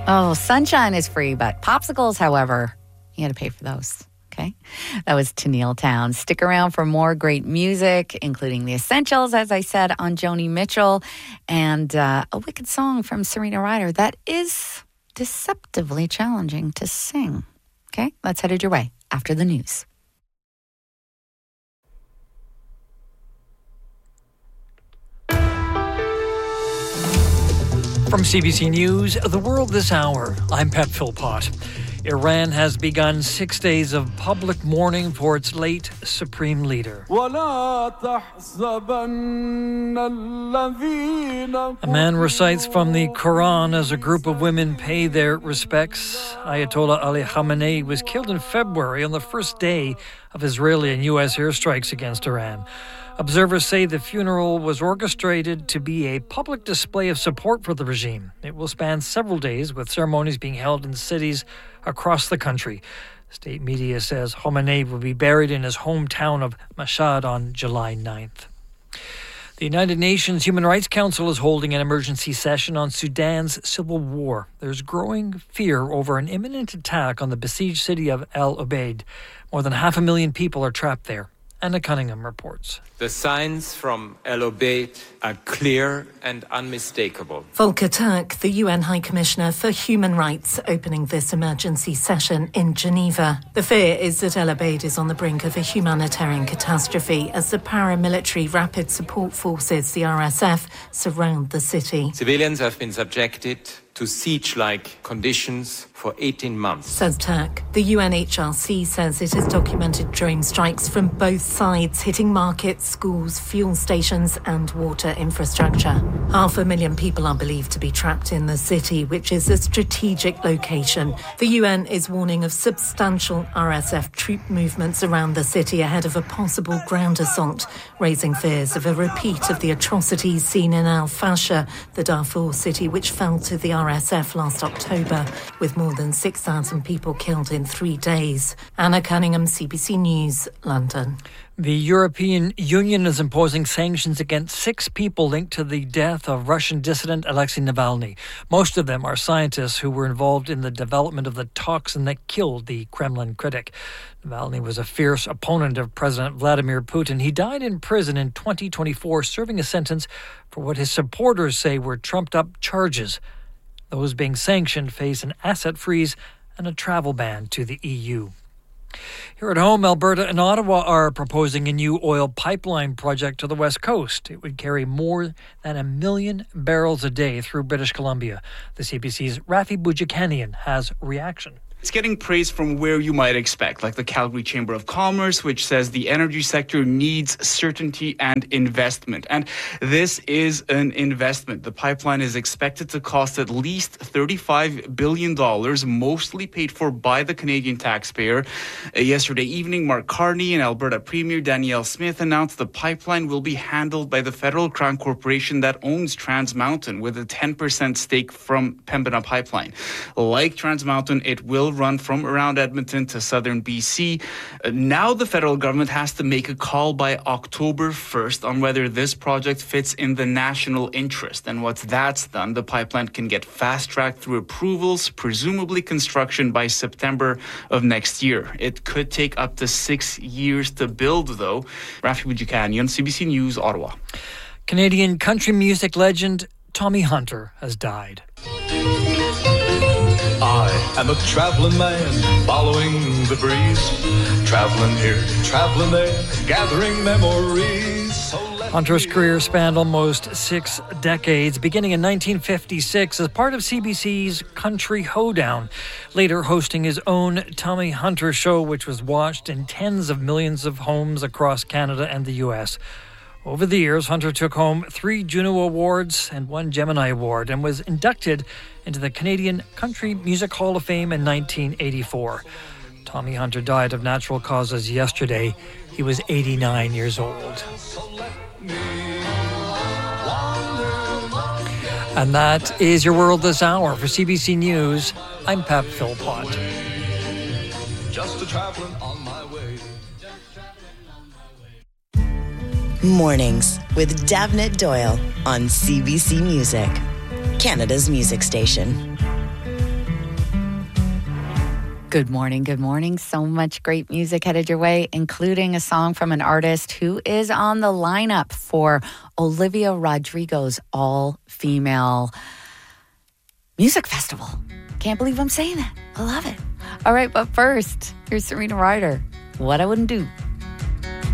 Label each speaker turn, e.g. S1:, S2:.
S1: Oh, sunshine is free, but popsicles, however, you got to pay for those. Okay. That was Tennille Townes. Stick around for more great music, including The Essentials, as I said, on Joni Mitchell, and a wicked song from Serena Ryder that is deceptively challenging to sing. Okay. That's headed your way after the news.
S2: From CBC News, The World This Hour, I'm Pat Philpott. Iran has begun 6 days of public mourning for its late supreme leader. A man recites from the Quran as a group of women pay their respects. Ayatollah Ali Khamenei was killed in February on the first day of Israeli and U.S. airstrikes against Iran. Observers say the funeral was orchestrated to be a public display of support for the regime. It will span several days, with ceremonies being held in cities across the country. State media says Khamenei will be buried in his hometown of Mashhad on July 9th. The United Nations Human Rights Council is holding an emergency session on Sudan's civil war. There's growing fear over an imminent attack on the besieged city of El Obeid. More than 500,000 people are trapped there. Anna Cunningham reports.
S3: The signs from El Obeid are clear and unmistakable.
S4: Volker Turk, the UN High Commissioner for Human Rights, opening this emergency session in Geneva. The fear is that El Obeid is on the brink of a humanitarian catastrophe as the paramilitary Rapid Support Forces, the RSF, surround the city.
S3: Civilians have been subjected to siege-like conditions for 18 months.
S4: Says Turk. The UNHRC says it has documented drone strikes from both sides, hitting markets, schools, fuel stations and water infrastructure. 500,000 people are believed to be trapped in the city, which is a strategic location. The UN is warning of substantial RSF troop movements around the city ahead of a possible ground assault, raising fears of a repeat of the atrocities seen in Al Fasher, the Darfur city which fell to the RSF last October, with more than 6,000 people killed in 3 days. Anna Cunningham, CBC News, London.
S2: The European Union is imposing sanctions against 6 people linked to the death of Russian dissident Alexei Navalny. Most of them are scientists who were involved in the development of the toxin that killed the Kremlin critic. Navalny was a fierce opponent of President Vladimir Putin. He died in prison in 2024, serving a sentence for what his supporters say were trumped-up charges. Those being sanctioned face an asset freeze and a travel ban to the EU. Here at home, Alberta and Ottawa are proposing a new oil pipeline project to the West Coast. It would carry more than 1 million barrels a day through British Columbia. The CBC's Rafi Boudjikanian has reaction.
S5: It's getting praise from where you might expect, like the Calgary Chamber of Commerce, which says the energy sector needs certainty and investment. And this is an investment. The pipeline is expected to cost at least $35 billion, mostly paid for by the Canadian taxpayer. Yesterday evening, Mark Carney and Alberta Premier Danielle Smith announced the pipeline will be handled by the Federal Crown Corporation that owns Trans Mountain, with a 10% stake from Pembina Pipeline. Like Trans Mountain, it will run from around Edmonton to southern BC. Now the federal government has to make a call by October 1st on whether this project fits in the national interest. And once that's done, the pipeline can get fast-tracked through approvals, presumably construction by September of next year. It could take up to 6 years to build, though. Rafi Boudjikanian, CBC News, Ottawa.
S2: Canadian country music legend Tommy Hunter has died.
S6: I am a traveling man, following the breeze, traveling here, traveling there, gathering memories.
S2: Hunter's career spanned almost 6 decades, beginning in 1956 as part of CBC's Country Hoedown, later hosting his own Tommy Hunter show, which was watched in tens of millions of homes across Canada and the U.S. Over the years, Hunter took home 3 Juno Awards and 1 Gemini Award and was inducted into the Canadian Country Music Hall of Fame in 1984. Tommy Hunter died of natural causes yesterday. He was 89 years old. And that is your World This Hour. For CBC News, I'm Pat Philpott.
S6: Just a traveling on my way.
S7: Mornings with Davnit Doyle on CBC Music, Canada's music station.
S1: Good morning, good morning. So much great music headed your way, including a song from an artist who is on the lineup for Olivia Rodrigo's all-female music festival. Can't believe I'm saying that. I love it. All right, but first, here's Serena Ryder. What I Wouldn't Do.